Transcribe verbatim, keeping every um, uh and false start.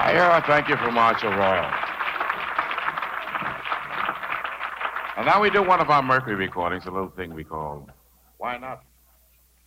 Yeah, thank you for Marshall Royal. And now we do one of our Mercury recordings, a little thing we call Why Not?